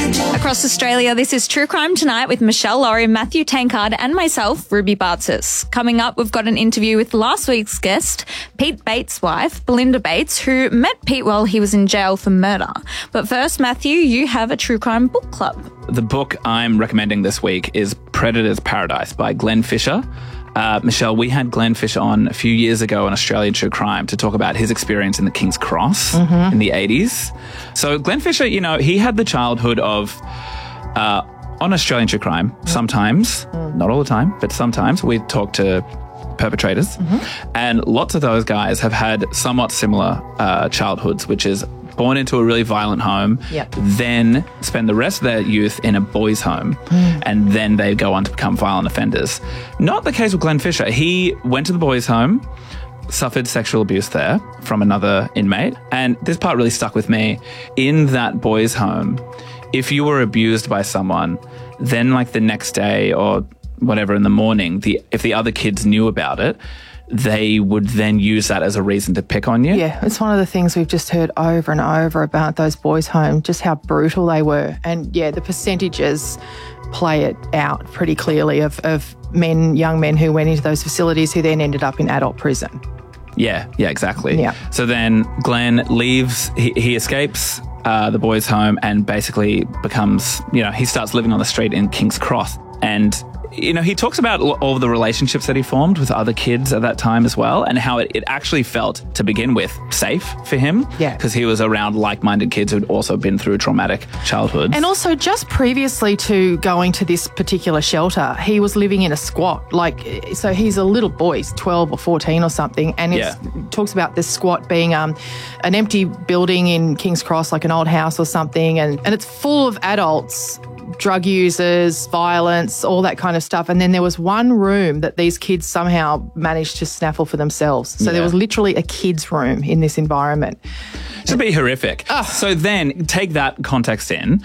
Across Australia, this is True Crime Tonight with Michelle Laurie, Matthew Tankard and myself, Ruby Bartzis. Coming up, we've got an interview with last week's guest, Pete Bates' wife, Belinda Bates, who met Pete while he was in jail for murder. But first, Matthew, you have a True Crime book club. The book I'm recommending this week is Predator's Paradise by Glenn Fisher. Michelle, we had Glenn Fisher on a few years ago on Australian True Crime to talk about his experience in the King's Cross in the 80s. So Glenn Fisher, you know, he had the childhood of, on Australian True Crime, sometimes, not all the time, but sometimes we talk to perpetrators. And lots of those guys have had somewhat similar childhoods, which is born into a really violent home, then spend the rest of their youth in a boys' home, and then they go on to become violent offenders. Not the case with Glenn Fisher. He went to the boys' home, suffered sexual abuse there from another inmate, and this part really stuck with me. In that boys' home, if you were abused by someone, then like the next day or whatever in the morning, if the other kids knew about it, they would then use that as a reason to pick on you. Yeah, it's one of the things we've just heard over and over about those boys' home, just how brutal they were. And yeah, the percentages play it out pretty clearly of young men who went into those facilities who then ended up in adult prison. Yeah, exactly. Yeah. So then Glenn leaves, he escapes the boys' home and basically becomes, he starts living on the street in King's Cross. And he talks about all of the relationships that he formed with other kids at that time as well, and how it actually felt, to begin with, safe for him. Yeah. Because he was around like-minded kids who'd also been through traumatic childhoods. And also, just previously to going to this particular shelter, he was living in a squat. So he's a little boy, he's 12 or 14 or something, and it talks about this squat being an empty building in King's Cross, like an old house or something, and it's full of adults, drug users, violence, all that kind of stuff. And then there was one room that these kids somehow managed to snaffle for themselves. So there was literally a kid's room in this environment. It should be horrific. So then, take that context in.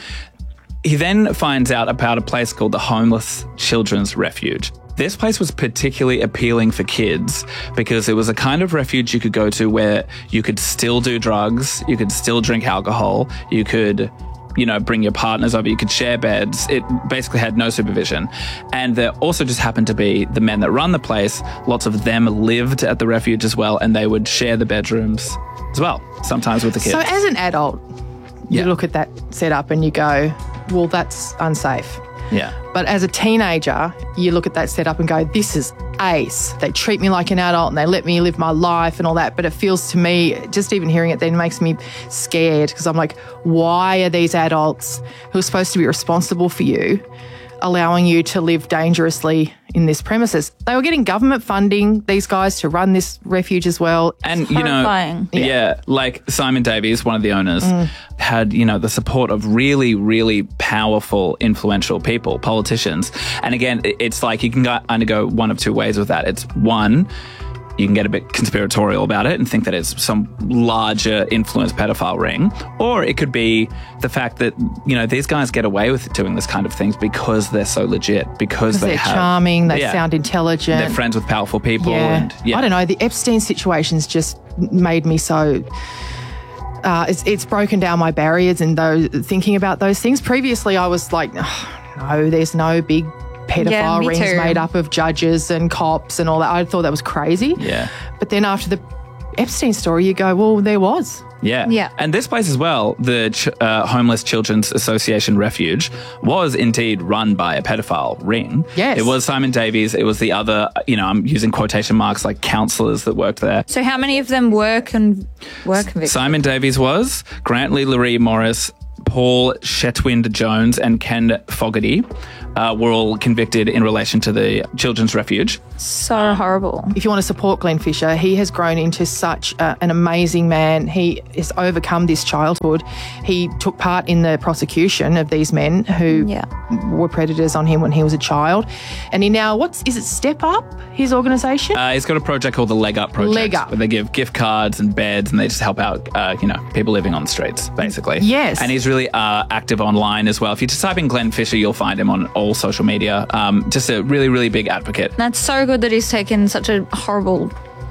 He then finds out about a place called the Homeless Children's Refuge. This place was particularly appealing for kids because it was a kind of refuge you could go to where you could still do drugs, you could still drink alcohol, you could bring your partners over, you could share beds. It basically had no supervision. And there also just happened to be the men that run the place, lots of them lived at the refuge as well, and they would share the bedrooms as well, sometimes with the kids. So as an adult, you look at that setup and you go, well, that's unsafe. Yeah. But as a teenager, you look at that setup and go, this is ace. They treat me like an adult and they let me live my life and all that. But it feels to me, just even hearing it then makes me scared, because I'm like, why are these adults who are supposed to be responsible for you allowing you to live dangerously in this premises? They were getting government funding, these guys, to run this refuge as well. And, horrifying. Like Simon Davies, one of the owners, had, the support of really, really powerful, influential people, politicians. And again, it's like you can go one of two ways with that. It's one, you can get a bit conspiratorial about it and think that it's some larger influence pedophile ring. Or it could be the fact that, these guys get away with doing this kind of things because they're so legit, because they're charming, they sound intelligent. They're friends with powerful people. I don't know, the Epstein situation's just made me so... it's broken down my barriers and thinking about those things. Previously, I was like, no, there's no big pedophile rings made up of judges and cops and all that. I thought that was crazy. Yeah. But then after the Epstein story, you go, well, there was. Yeah. And this place as well, the Homeless Children's Association Refuge, was indeed run by a pedophile ring. Yes. It was Simon Davies. It was the other, I'm using quotation marks, like counsellors that worked there. So how many of them were convicted? Simon Davies was, Grant Lee Laree Morris, Paul Chetwynd Jones and Ken Fogarty were all convicted in relation to the Children's Refuge. So horrible. If you want to support Glenn Fisher, he has grown into such an amazing man. He has overcome this childhood. He took part in the prosecution of these men who were predators on him when he was a child. And he now, is it Step Up, his organisation? He's got a project called the Leg Up Project. Leg Up. Where they give gift cards and beds and they just help out, people living on the streets, basically. Yes. And he's really active online as well. If you just type in Glenn Fisher, you'll find him on all social media. Just a really, really big advocate. That's so good that he's taken such a horrible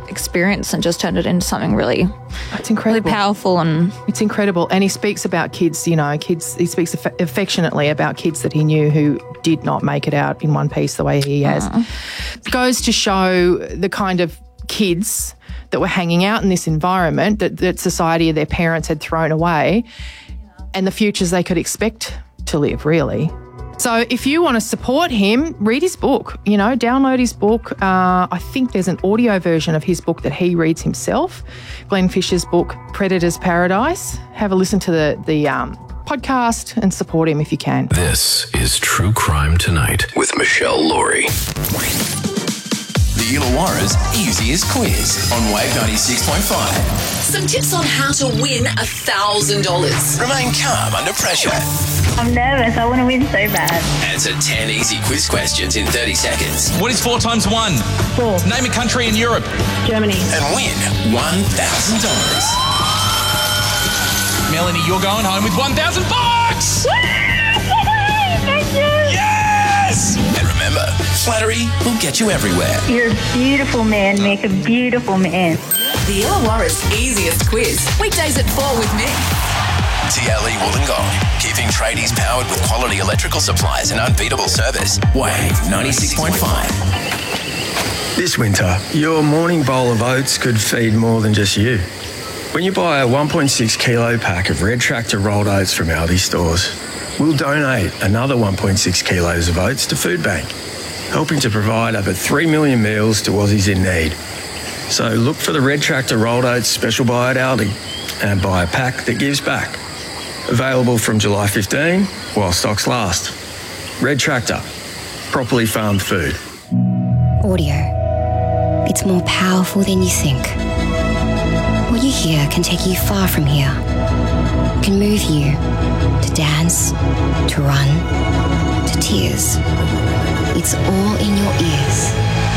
experience and just turned it into something really, it's incredible, really powerful, and it's incredible. And he speaks about kids, He speaks affectionately about kids that he knew who did not make it out in one piece the way he has. It goes to show the kind of kids that were hanging out in this environment that society or their parents had thrown away, and the futures they could expect to live, really. So if you want to support him, read his book, download his book. I think there's an audio version of his book that he reads himself, Glenn Fisher's book, Predator's Paradise. Have a listen to the podcast and support him if you can. This is True Crime Tonight with Michelle Laurie. The Illawarra's easiest quiz on Wave 96.5. Some tips on how to win $1,000. Remain calm under pressure. I'm nervous. I want to win so bad. Answer 10 easy quiz questions in 30 seconds. What is 4 times 1? 4. Name a country in Europe. Germany. And win $1,000. Melanie, you're going home with $1,000. Thank you. Yes! And remember, flattery will get you everywhere. You're a beautiful man, Mick. A beautiful man. The Illawarra's easiest quiz. Weekdays at 4 with me. TLE Wollongong, keeping tradies powered with quality electrical supplies and unbeatable service. Wave 96.5. This winter, your morning bowl of oats could feed more than just you. When you buy a 1.6 kilo pack of Red Tractor rolled oats from Aldi stores, we'll donate another 1.6 kilos of oats to Food Bank, helping to provide over 3 million meals to Aussies in need. So look for the Red Tractor rolled oats special buy at Aldi and buy a pack that gives back. Available from July 15 while stocks last. Red Tractor, properly farmed food. Audio. It's more powerful than you think. What you hear can take you far from here. Can move you to dance, to run, to tears. It's all in your ears.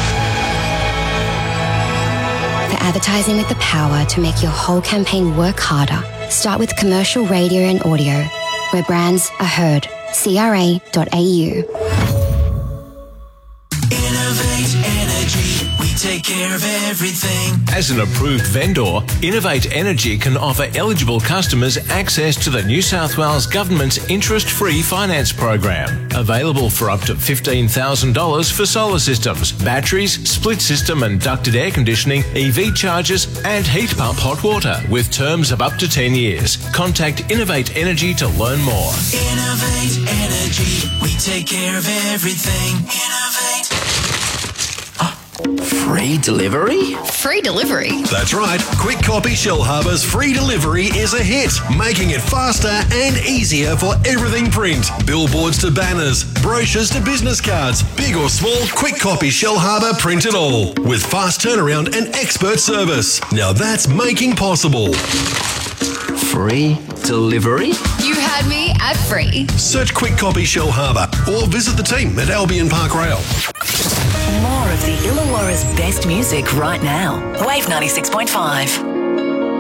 For advertising with the power to make your whole campaign work harder, start with commercial radio and audio, where brands are heard. CRA.au. Innovate Energy, we take care of everything. As an approved vendor, Innovate Energy can offer eligible customers access to the New South Wales Government's interest-free finance program. Available for up to $15,000 for solar systems, batteries, split system and ducted air conditioning, EV chargers and heat pump hot water with terms of up to 10 years. Contact Innovate Energy to learn more. Innovate Energy, we take care of everything. Innovate. Free delivery? Free delivery. That's right. Quick Copy Shellharbour's free delivery is a hit, making it faster and easier for everything print. Billboards to banners, brochures to business cards, big or small, Quick Copy Shellharbour print it all. With fast turnaround and expert service. Now that's making possible. Free delivery? You had me at free. Search Quick Copy Shellharbour or visit the team at Albion Park Rail. More of the Illawarra's best music right now. Wave 96.5.